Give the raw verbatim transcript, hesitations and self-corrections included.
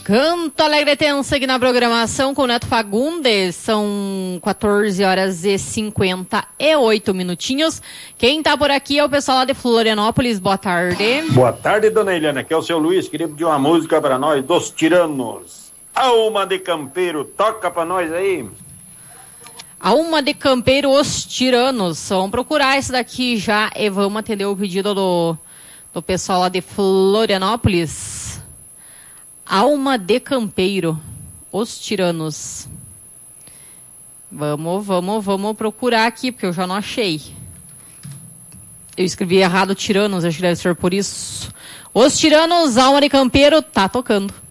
Canto Alegre tem segue na programação com o Neto Fagundes. São quatorze horas e cinquenta e oito minutinhos. Quem tá por aqui é o pessoal lá de Florianópolis. Boa tarde. Boa tarde, dona Eliana. Aqui é o seu Luiz. Queria pedir uma música para nós, dos Tiranos. Alma de Campeiro. Toca pra nós aí. Alma de Campeiro, Os Tiranos. Vamos procurar esse daqui já e vamos atender o pedido do, do pessoal lá de Florianópolis. Alma de Campeiro, Os Tiranos. Vamos, vamos, vamos procurar aqui, porque eu já não achei. Eu escrevi errado Tiranos, acho que deve ser por isso. Os Tiranos, Alma de Campeiro, tá tocando.